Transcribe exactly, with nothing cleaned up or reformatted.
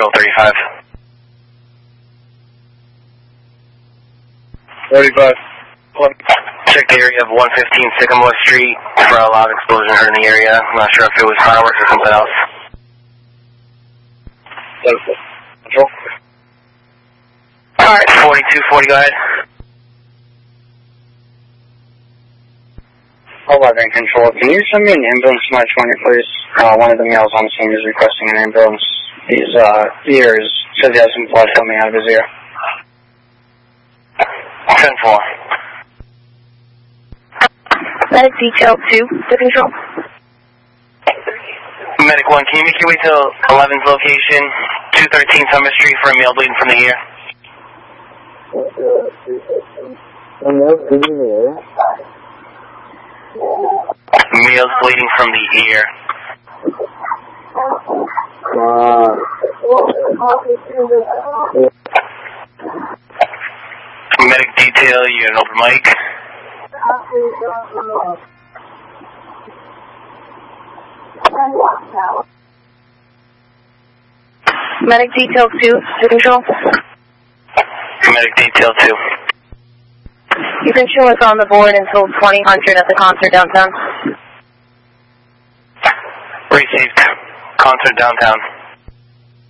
Control thirty-five. thirty-five. Check the area of one fifteen Sycamore Street for a loud explosion heard in the area. I'm not sure if it was fireworks or something else. Control. Alright, forty-two forty, go ahead. eleven Control, can you send me an ambulance to my twenty, please? Uh, one of the males on the scene is requesting an ambulance. His uh, ears, says he has some blood coming out of his ear. ten four. Medic detail two to Control. Medic one, can you make your way to eleven's location, two thirteen Summer Street for a male bleeding from the ear? A male bleeding from the ear? Males bleeding from the ear. Uh, Medic detail, you got an open mic. Medic detail two to Control. Medic detail two. You can show us on the board until twenty hundred at the concert downtown. Received. Concert downtown.